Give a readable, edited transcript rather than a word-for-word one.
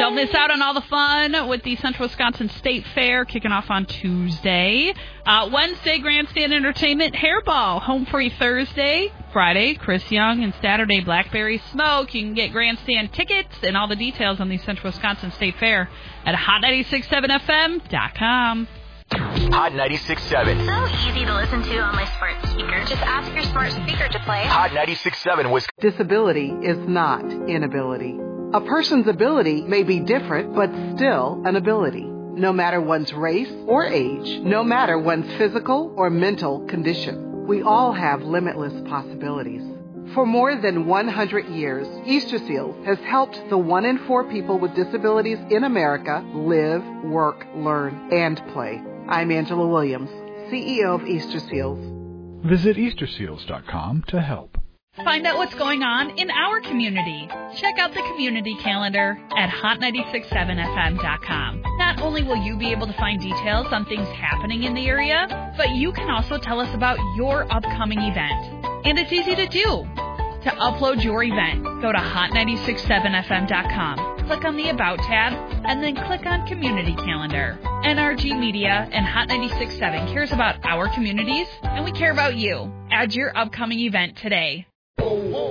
Don't miss out on all the fun with the Central Wisconsin State Fair kicking off on Tuesday. Wednesday, Grandstand Entertainment, Hairball, Home Free Thursday. Friday, Chris Young, and Saturday, Blackberry Smoke. You can get Grandstand tickets and all the details on the Central Wisconsin State Fair at hot967fm.com. Hot 96.7. So easy to listen to on my smart speaker. Just ask your smart speaker to play. Hot 96.7 was. Disability is not inability. A person's ability may be different, but still an ability. No matter one's race or age, no matter one's physical or mental condition, we all have limitless possibilities. For more than 100 years, Easter Seals has helped the 1 in 4 people with disabilities in America live, work, learn, and play. I'm Angela Williams, CEO of Easter Seals. Visit easterseals.com to help. Find out what's going on in our community. Check out the community calendar at hot967fm.com. Not only will you be able to find details on things happening in the area, but you can also tell us about your upcoming event. And it's easy to do. To upload your event, go to hot967fm.com. Click on the About tab, and then click on Community Calendar. NRG Media and Hot 96.7 cares about our communities, and we care about you. Add your upcoming event today.